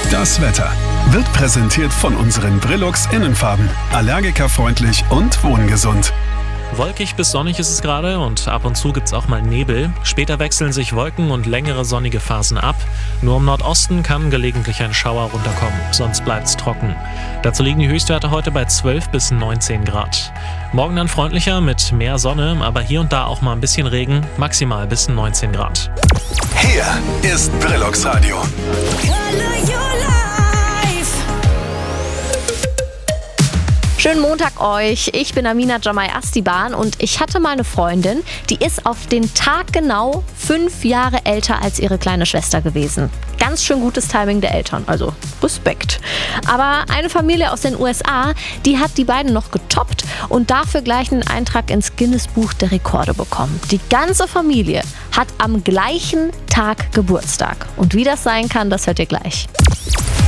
Das Wetter wird präsentiert von unseren Brillux Innenfarben. Allergikerfreundlich und wohngesund. Wolkig bis sonnig ist es gerade und ab und zu gibt's auch mal Nebel. Später wechseln sich Wolken und längere sonnige Phasen ab. Nur im Nordosten kann gelegentlich ein Schauer runterkommen, sonst bleibt's trocken. Dazu liegen die Höchstwerte heute bei 12 bis 19 Grad. Morgen dann freundlicher mit mehr Sonne, aber hier und da auch mal ein bisschen Regen, maximal bis 19 Grad. Hier ist Brillux Radio. Schönen Montag euch, ich bin Amina Jamai Astiban und ich hatte mal eine Freundin, die ist auf den Tag genau 5 Jahre älter als ihre kleine Schwester gewesen. Ganz schön gutes Timing der Eltern, also Respekt. Aber eine Familie aus den USA, die hat die beiden noch getoppt und dafür gleich einen Eintrag ins Guinness-Buch der Rekorde bekommen. Die ganze Familie hat am gleichen Tag Geburtstag. Und wie das sein kann, das hört ihr gleich.